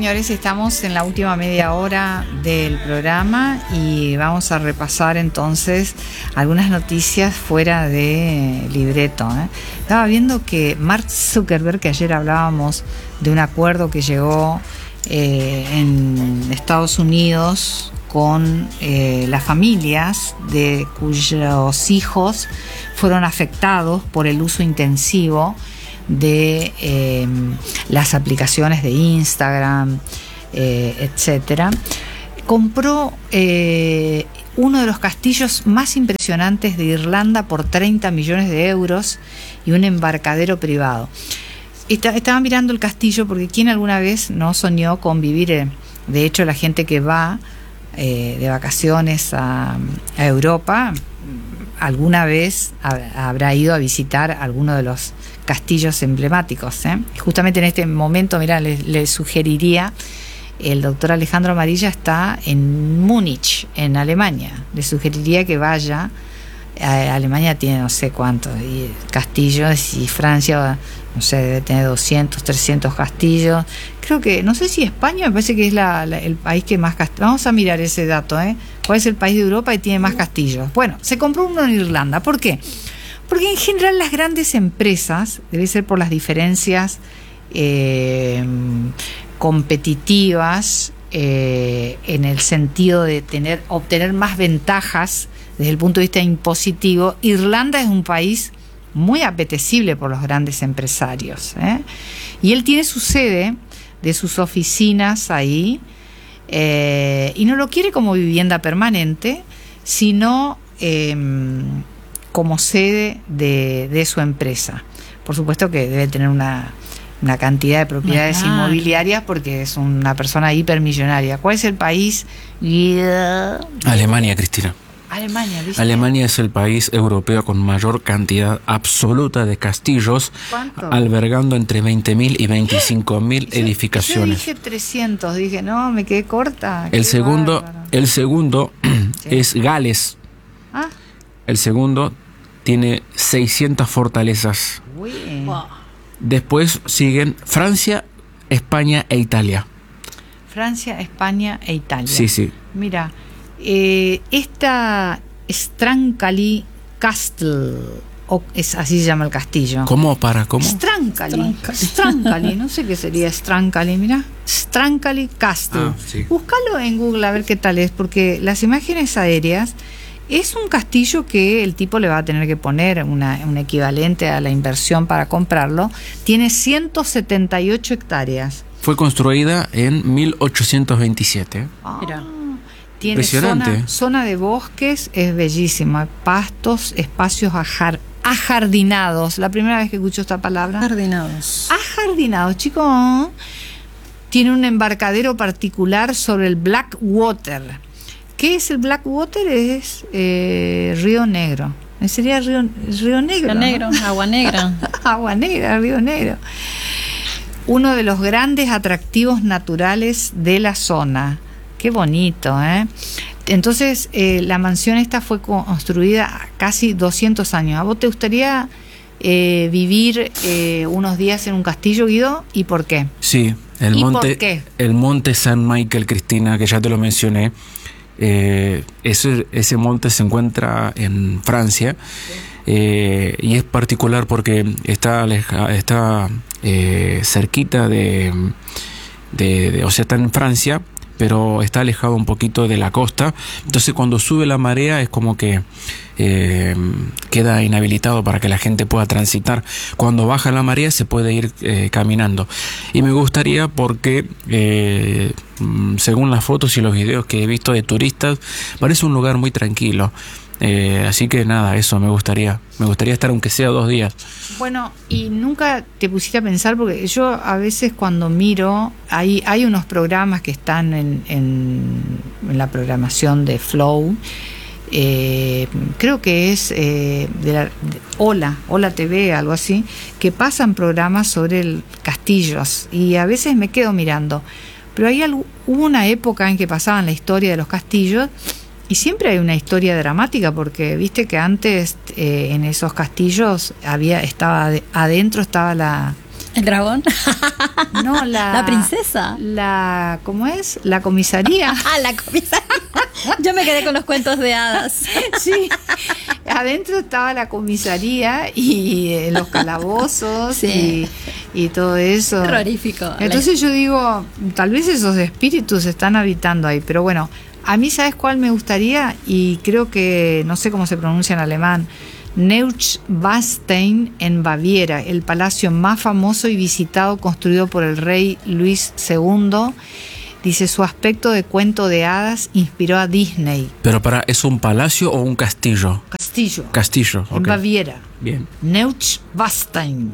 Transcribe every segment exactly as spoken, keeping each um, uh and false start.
señores, estamos en la última media hora del programa y vamos a repasar entonces algunas noticias fuera de libreto, ¿eh? Estaba viendo que Mark Zuckerberg, que ayer hablábamos de un acuerdo que llegó eh, en Estados Unidos con eh, las familias de cuyos hijos fueron afectados por el uso intensivo de eh, las aplicaciones de Instagram, eh, etcétera. Compró eh, uno de los castillos más impresionantes de Irlanda por treinta millones de euros y un embarcadero privado. Está, estaba mirando el castillo porque ¿quién alguna vez no soñó con vivir? Eh, de hecho, la gente que va eh, de vacaciones a, a Europa alguna vez habrá ido a visitar alguno de los castillos emblemáticos, ¿eh? Justamente en este momento, mira, le, le sugeriría, el doctor Alejandro Amarilla está en Múnich, en Alemania. Le sugeriría que vaya. A Alemania tiene no sé cuántos castillos y Francia, no sé, debe tener doscientos, trescientos castillos. Creo que, no sé si España, me parece que es la, la, el país que más castillos. Vamos a mirar ese dato, ¿eh? ¿Cuál es el país de Europa y tiene más castillos? Bueno, se compró uno en Irlanda. ¿Por qué? Porque en general las grandes empresas, debe ser por las diferencias eh, competitivas, eh, en el sentido de tener, obtener más ventajas desde el punto de vista impositivo, Irlanda es un país muy apetecible por los grandes empresarios, ¿eh? Y él tiene su sede de sus oficinas ahí, eh, y no lo quiere como vivienda permanente, sino eh, como sede de, de su empresa. Por supuesto que debe tener una, una cantidad de propiedades Ajá. inmobiliarias porque es una persona hipermillonaria. ¿Cuál es el país? Yeah. Alemania, Cristina. Alemania, ¿viste? Alemania es el país europeo con mayor cantidad absoluta de castillos, ¿Cuánto? Albergando entre veinte mil y veinticinco mil edificaciones. Yo dije trescientos, dije, no, me quedé corta. El segundo, el segundo sí. es Gales. ¿Ah? El segundo tiene seiscientas fortalezas. Uy. Wow. Después siguen Francia, España e Italia. Francia, España e Italia. Sí, sí. Mira, eh, esta Strancali Castle, o es así se llama el castillo. ¿Cómo para cómo? Strancali. Strancali, no sé qué sería Strancali, mira. Strancali Castle. Ah, sí. Búscalo en Google a ver qué tal es, porque las imágenes aéreas es un castillo que el tipo le va a tener que poner una, un equivalente a la inversión para comprarlo. Tiene ciento setenta y ocho hectáreas. Fue construida en mil ochocientos veintisiete. Ah, Mira. tiene Impresionante. zona, zona de bosques, es bellísima. Pastos, espacios ajar, ajardinados. La primera vez que escucho esta palabra. Jardinados. Ajardinados, chicos. Tiene un embarcadero particular sobre el Blackwater. ¿Qué es el Blackwater? Es eh, Río Negro. Sería Río, Río Negro. Río Negro, ¿no? Agua Negra. Agua Negra, Río Negro. Uno de los grandes atractivos naturales de la zona. Qué bonito, ¿eh? Entonces, eh, la mansión esta fue construida casi doscientos años. ¿A vos te gustaría eh, vivir eh, unos días en un castillo, Guido? ¿Y por qué? Sí, el ¿Y monte, por qué? el monte San Michael, Cristina, que ya te lo mencioné. Eh, ese, ese monte se encuentra en Francia, eh, y es particular porque está, aleja, está eh, cerquita de, de, de, o sea, está en Francia, pero está alejado un poquito de la costa. Entonces cuando sube la marea es como que eh, queda inhabilitado para que la gente pueda transitar. Cuando baja la marea se puede ir eh, caminando. Y me gustaría porque eh, según las fotos y los videos que he visto de turistas, parece un lugar muy tranquilo. Eh, así que nada, eso me gustaría. Me gustaría estar aunque sea dos días. Bueno, y nunca te pusiste a pensar, porque yo a veces cuando miro, hay, hay unos programas que están en, en, en la programación de Flow, eh, creo que es eh, de la, de Hola, Hola T V, algo así, que pasan programas sobre el, castillos, y a veces me quedo mirando. Pero hay algo, hubo una época en que pasaban la historia de los castillos, y siempre hay una historia dramática, porque viste que antes eh, en esos castillos había estaba adentro estaba la, ¿El dragón? No, la... ¿La princesa? La... ¿Cómo es? La comisaría. Ah, la comisaría. Yo me quedé con los cuentos de hadas. Sí. Adentro estaba la comisaría y eh, los calabozos sí. y, y todo eso. Terrorífico. Entonces yo digo, tal vez esos espíritus están habitando ahí, pero bueno, a mí ¿sabes cuál me gustaría? Y creo que, no sé cómo se pronuncia en alemán, Neuschwanstein en Baviera, el palacio más famoso y visitado, construido por el rey Luis segundo. Dice, su aspecto de cuento de hadas inspiró a Disney. Pero para, ¿es un palacio o un castillo? Castillo. Castillo, en ok. Baviera. Bien. Neuschwanstein.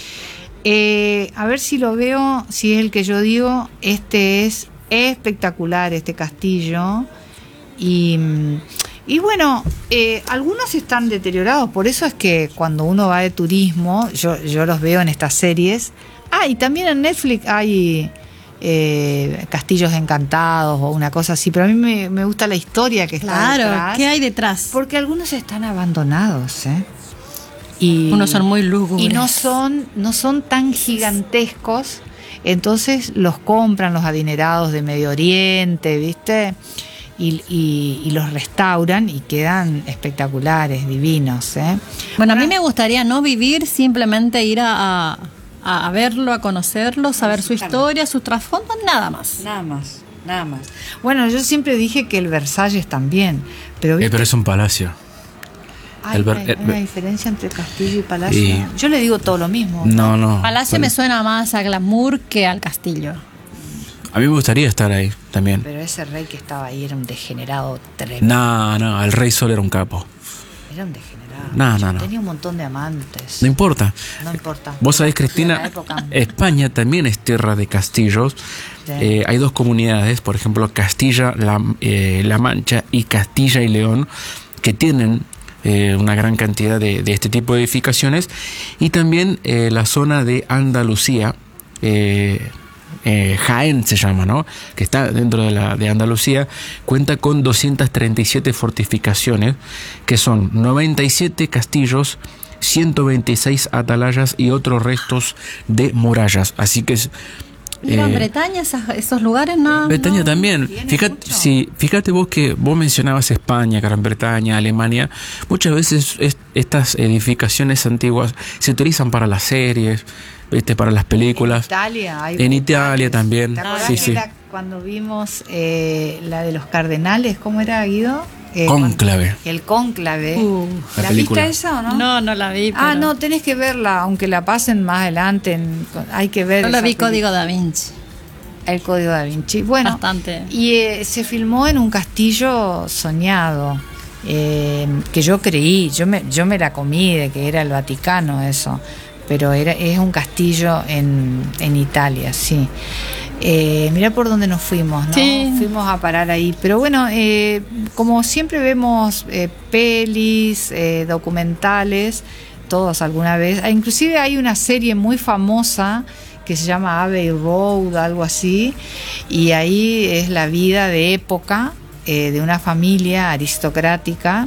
Eh, a ver si lo veo, si es el que yo digo. Este es espectacular, este castillo. Y... Y bueno, eh, algunos están deteriorados, por eso es que cuando uno va de turismo, yo, yo los veo en estas series. Ah, y también en Netflix hay eh, Castillos Encantados o una cosa así, pero a mí me, me gusta la historia que está claro, detrás. Claro, ¿qué hay detrás? Porque algunos están abandonados, ¿eh? Y, unos son muy lúgubres. Y no son, no son tan gigantescos, entonces los compran los adinerados de Medio Oriente, ¿viste? Y, y, y los restauran y quedan espectaculares, divinos, ¿eh? Bueno, Ahora, a mí me gustaría no vivir, simplemente ir a, a, a verlo, a conocerlo, saber su historia, su trasfondo, nada más. Nada más, nada más. Bueno, yo siempre dije que el Versalles también, pero... Eh, pero es un palacio. Hay, el ver, hay el, una diferencia entre castillo y palacio. Y, yo le digo todo lo mismo. No, no. Palacio me suena más a glamour que al castillo. A mí me gustaría estar ahí también. Pero ese rey que estaba ahí era un degenerado tremendo. No, no, el rey Sol era un capo. Era un degenerado. No, no, no. Tenía un montón de amantes. No importa. No importa. Vos sabés, Cristina, España también es tierra de castillos. Sí. Eh, hay dos comunidades, por ejemplo, Castilla, La, eh, La Mancha y Castilla y León, que tienen eh, una gran cantidad de, de este tipo de edificaciones. Y también eh, la zona de Andalucía, eh, Eh, Jaén se llama, ¿no? Que está dentro de, la, de Andalucía, cuenta con doscientas treinta y siete fortificaciones, que son noventa y siete castillos, ciento veintiséis atalayas y otros restos de murallas. Así que es... ¿Y Gran eh, Bretaña, esas, esos lugares? No, Bretaña no, también. Fíjate, sí, fíjate vos que vos mencionabas España, Gran Bretaña, Alemania. Muchas veces es, estas edificaciones antiguas se utilizan para las series, ¿viste? Para las películas. En Italia hay En Italia también. ¿Te acordás sí, que sí. Era cuando vimos eh, la de los cardenales? ¿Cómo era, Guido? Eh, Cónclave. El cónclave. Uh, ¿La, ¿La viste esa o no? No, no la vi. Pero... Ah, no, tenés que verla, aunque la pasen más adelante. En, hay que ver. No la vi, película. Código Da Vinci. El Código Da Vinci. Bueno, bastante. Y eh, se filmó en un castillo soñado. Eh, que yo creí, yo me, yo me la comí de que era el Vaticano eso. Pero era, es un castillo en, en Italia, sí. Eh, mirá por dónde nos fuimos, ¿no? Sí. Fuimos a parar ahí. Pero bueno, eh, como siempre vemos eh, pelis, eh, documentales, todos alguna vez. Inclusive hay una serie muy famosa que se llama Abbey Road, algo así, y ahí es la vida de época eh, de una familia aristocrática.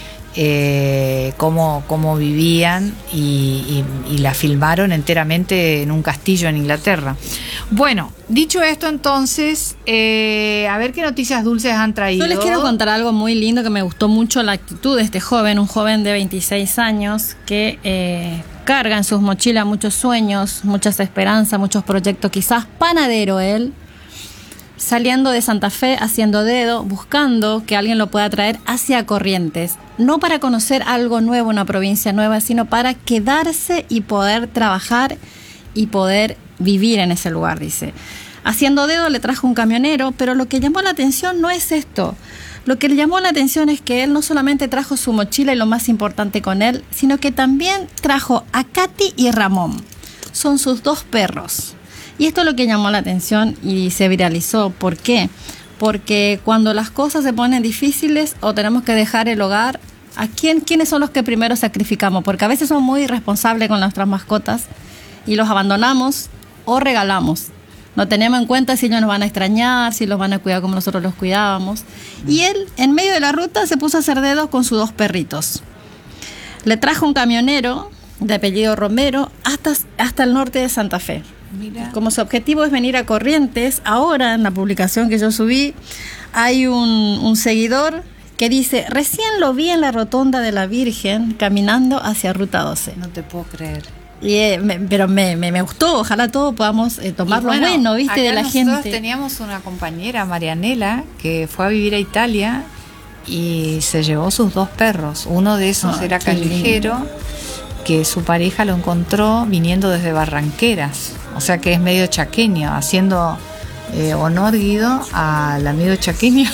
Eh, cómo, cómo vivían y, y, y la filmaron enteramente en un castillo en Inglaterra. Bueno, dicho esto entonces, eh, a ver qué noticias dulces han traído. Yo les quiero contar algo muy lindo que me gustó mucho la actitud de este joven, un joven de veintiséis años que eh, carga en sus mochilas muchos sueños, muchas esperanzas, muchos proyectos, quizás panadero él, saliendo de Santa Fe, haciendo dedo, buscando que alguien lo pueda traer hacia Corrientes, no para conocer algo nuevo, una provincia nueva, sino para quedarse y poder trabajar y poder vivir en ese lugar, dice. Haciendo dedo le trajo un camionero, pero lo que llamó la atención no es esto. Lo que le llamó la atención es que él no solamente trajo su mochila y lo más importante con él, sino que también trajo a Katy y Ramón. Son sus dos perros. Y esto es lo que llamó la atención y se viralizó. ¿Por qué? Porque cuando las cosas se ponen difíciles o tenemos que dejar el hogar, ¿a quién, quiénes son los que primero sacrificamos? Porque a veces somos muy irresponsables con nuestras mascotas y los abandonamos o regalamos. No tenemos en cuenta si ellos nos van a extrañar, si los van a cuidar como nosotros los cuidábamos. Y él, en medio de la ruta, se puso a hacer dedos con sus dos perritos. Le trajo un camionero de apellido Romero, hasta, hasta el norte de Santa Fe. Mira. Como su objetivo es venir a Corrientes, ahora en la publicación que yo subí, hay un, un seguidor que dice: recién lo vi en la rotonda de la Virgen caminando hacia Ruta doce. No te puedo creer. Y, eh, me, pero me, me, me gustó, ojalá todos podamos eh, tomar lo bueno, bueno, ¿viste? De la gente. Teníamos una compañera, Marianela, que fue a vivir a Italia y se llevó sus dos perros. Uno de esos oh, era callejero, lindo, que su pareja lo encontró viniendo desde Barranqueras, o sea que es medio chaqueño, haciendo eh, honor, Guido, al amigo chaqueño.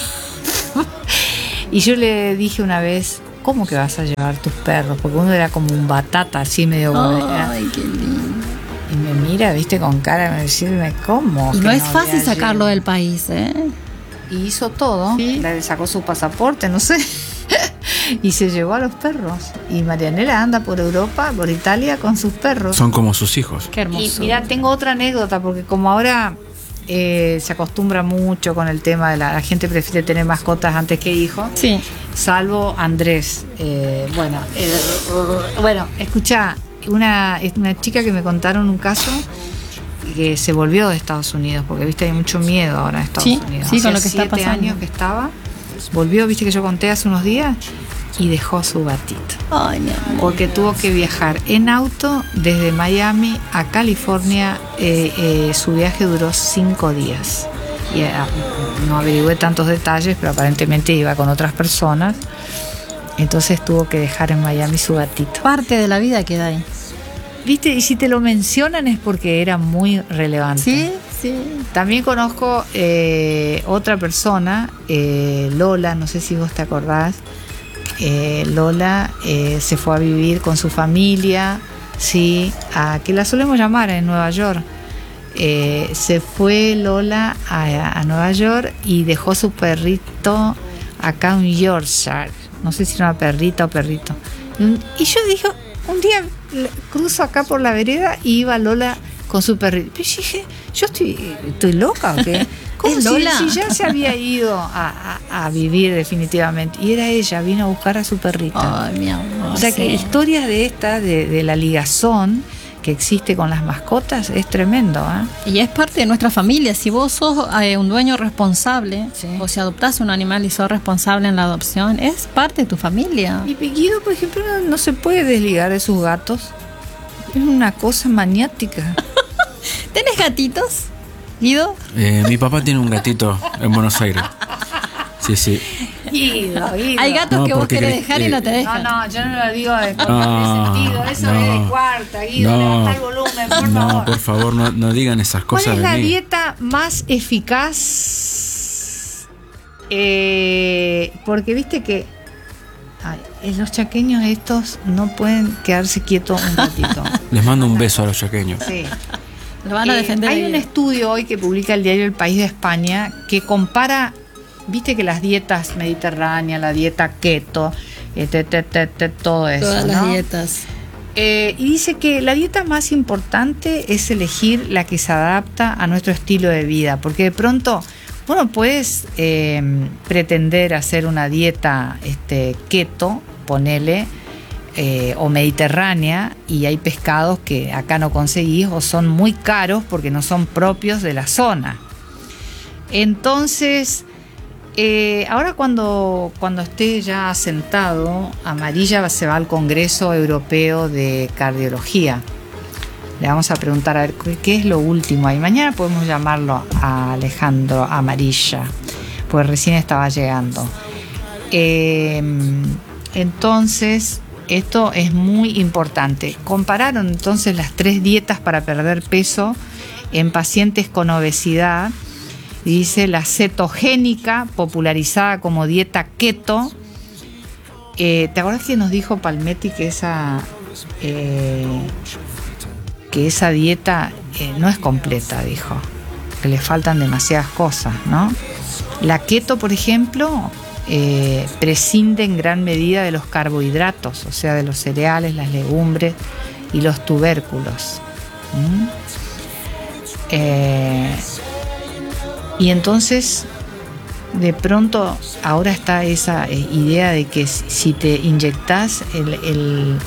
Y yo le dije una vez: ¿cómo que vas a llevar tus perros? Porque uno era como un batata, así medio... Ay, qué lindo. Y me mira, viste, con cara de decirme: ¿cómo? Y no es fácil sacarlo del país, ¿eh? Y hizo todo, ¿sí? Le sacó su pasaporte, no sé, y se llevó a los perros. Y Marianela anda por Europa, por Italia, con sus perros. Son como sus hijos. Qué hermoso. Y mira, tengo otra anécdota, porque como ahora eh, se acostumbra mucho con el tema de la, la gente prefiere tener mascotas antes que hijos. Sí. Salvo Andrés. Eh, bueno, eh, bueno, escucha, una, una chica que me contaron un caso que se volvió de Estados Unidos, porque viste hay mucho miedo ahora en Estados sí, Unidos. Sí, hace con lo que está pasando. siete años que estaba, volvió, viste que yo conté hace unos días, y dejó su gatito. Ay, mi amor. Porque tuvo que viajar en auto desde Miami a California. Eh, eh, su viaje duró cinco días. Y, eh, no averigüé tantos detalles, pero aparentemente iba con otras personas. Entonces tuvo que dejar en Miami su gatito. Parte de la vida queda ahí. ¿Viste? Y si te lo mencionan es porque era muy relevante. Sí, sí. También conozco eh, otra persona, eh, Lola, no sé si vos te acordás. Eh, Lola eh, se fue a vivir con su familia, sí, a, que la solemos llamar en Nueva York. Eh, se fue Lola a, a Nueva York y dejó su perrito acá en Yorkshire. No sé si era una perrita o perrito. Y yo dije, un día cruzo acá por la vereda y iba Lola con su perrito. Pero yo dije, ¿yo estoy, estoy loca o qué? ¿Cómo si, Lola? Si ya se había ido a, a, a vivir definitivamente? Y era ella, vino a buscar a su perrita. Ay, mi amor. O sea sí. que historias de esta, de, de la ligazón que existe con las mascotas, es tremendo, ¿eh? Y es parte de nuestra familia. Si vos sos eh, un dueño responsable, sí, o si adoptás un animal y sos responsable en la adopción, es parte de tu familia. Y Guido, por ejemplo, no, no se puede desligar de sus gatos. Es una cosa maniática. ¿Tenés gatitos, Guido? Eh, mi papá tiene un gatito en Buenos Aires. Sí, sí. Guido, Guido. Hay gatos no, que vos querés cre- dejar eh, y no te dejan. No, no, yo no lo digo de, con no, ese sentido. Eso no, es de cuarta, Guido. No, levanta el volumen, por no, favor. por favor, no, no digan esas cosas ¿Cuál es de la mí. dieta más eficaz? Eh, porque viste que ay, los chaqueños estos no pueden quedarse quietos un ratito. Les mando un beso a los chaqueños. Sí. Lo van a Eh, defender. hay un estudio hoy que publica el diario El País de España que compara, viste que las dietas mediterráneas, la dieta keto, eh, te, te, te, te, todo eso, Todas ¿no? las dietas. Eh, y dice que la dieta más importante es elegir la que se adapta a nuestro estilo de vida, porque de pronto, bueno, puedes eh, pretender hacer una dieta este, keto, ponele, eh, o mediterránea, y hay pescados que acá no conseguís o son muy caros porque no son propios de la zona. Entonces, eh, ahora cuando, cuando esté ya sentado, Amarilla se va al Congreso Europeo de Cardiología. Le vamos a preguntar a ver qué es lo último ahí. Mañana podemos llamarlo a Alejandro Amarilla, pues recién estaba llegando. Eh, entonces, esto es muy importante. Compararon entonces las tres dietas para perder peso en pacientes con obesidad. Dice la cetogénica, popularizada como dieta keto. Eh, ¿Te acuerdas que nos dijo Palmetti que esa eh, que esa dieta eh, no es completa? Dijo que le faltan demasiadas cosas, ¿no? La keto, por ejemplo, eh, prescinde en gran medida de los carbohidratos, o sea, de los cereales, las legumbres y los tubérculos. ¿Mm? Eh, Y entonces, de pronto, ahora está esa idea de que si te inyectás el, el,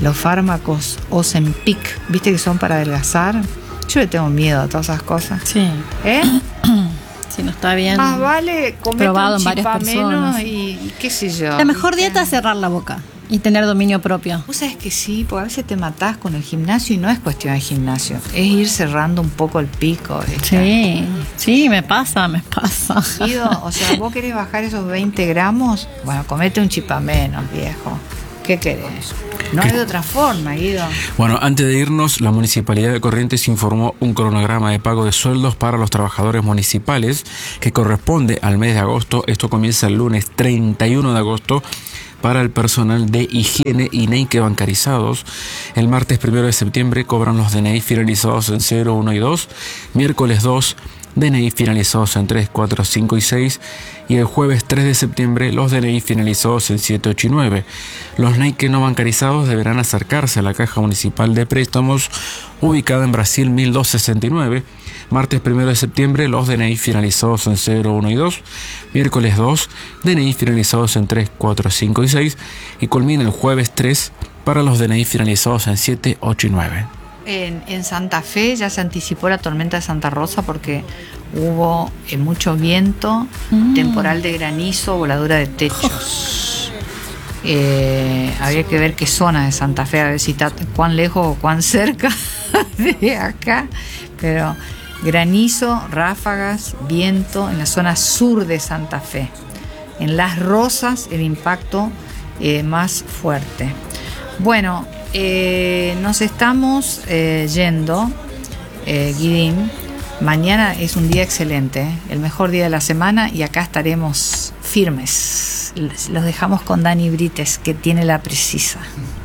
los fármacos Ozempic, ¿viste que son para adelgazar? Yo le tengo miedo a todas esas cosas. Sí. ¿Eh? Si no está bien. Más vale comer probado un en varias chipameno personas. y qué sé yo. La mejor ¿viste? dieta es cerrar la boca y tener dominio propio. Vos sabés que sí, porque a veces te matás con el gimnasio y no es cuestión de gimnasio, es ir cerrando un poco el pico. ¿viste? Sí, sí, me pasa, me pasa. Guido, o sea, vos querés bajar esos veinte gramos, bueno, comete un chipameno, viejo. ¿Qué querés? No hay de otra forma, Guido. Bueno, antes de irnos, la Municipalidad de Corrientes informó un cronograma de pago de sueldos para los trabajadores municipales que corresponde al mes de agosto. Esto comienza el lunes treinta y uno de agosto para el personal de higiene y N E I que bancarizados. El martes primero de septiembre cobran los D N I finalizados en cero, uno y dos. Miércoles dos, D N I finalizados en tres, cuatro, cinco y seis. Y el jueves tres de septiembre los D N I finalizados en siete, ocho y nueve. Los N E I que no bancarizados deberán acercarse a la Caja Municipal de Préstamos ubicada en Brasil mil doscientos sesenta y nueve. Martes primero de septiembre los D N I finalizados en cero, uno y dos. Miércoles dos, D N I finalizados en tres, cuatro, cinco y seis. Y culmina el jueves tres para los D N I finalizados en siete, ocho y nueve. En, en Santa Fe ya se anticipó la tormenta de Santa Rosa porque hubo eh, mucho viento, mm. temporal de granizo, voladura de techos. Eh, habría que ver qué zona de Santa Fe, a ver si está cuán lejos o cuán cerca de acá, pero granizo, ráfagas, viento en la zona sur de Santa Fe. En Las Rosas el impacto eh, más fuerte. Bueno, eh, nos estamos eh, yendo, eh, Guidín. Mañana es un día excelente, ¿eh? El mejor día de la semana, y acá estaremos firmes. Los dejamos con Dani Brites, que tiene la precisa.